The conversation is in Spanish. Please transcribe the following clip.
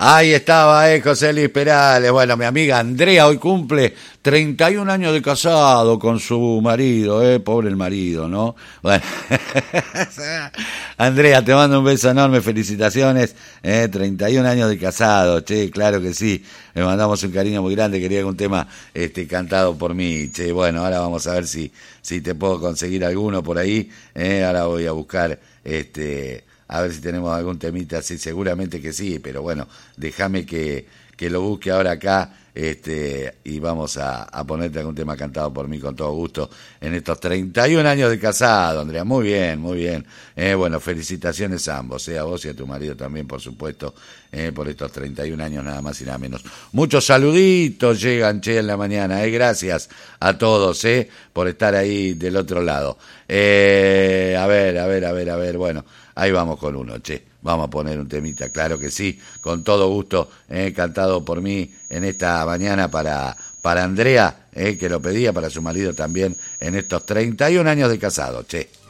Ahí estaba, José Luis Perales. Bueno, mi amiga Andrea hoy cumple 31 años de casado con su marido, pobre el marido, ¿no? Bueno, Andrea, te mando un beso enorme, felicitaciones, 31 años de casado, che, claro que sí, le mandamos un cariño muy grande, quería que un tema cantado por mí, che, bueno, ahora vamos a ver si te puedo conseguir alguno por ahí, ahora voy a buscar, a ver si tenemos algún temita así, seguramente que sí, pero bueno, déjame que lo busque ahora acá, y vamos a ponerte algún tema cantado por mí con todo gusto en estos 31 años de casado, Andrea, muy bien, muy bien. Bueno, felicitaciones a ambos, a vos y a tu marido también, por supuesto, por estos 31 años nada más y nada menos. Muchos saluditos llegan, che, en la mañana, gracias a todos, por estar ahí del otro lado. A ver, bueno, ahí vamos con uno, che. Vamos a poner un temita, claro que sí, con todo gusto, cantado por mí en esta mañana para Andrea, que lo pedía, para su marido también, en estos 31 años de casado, che.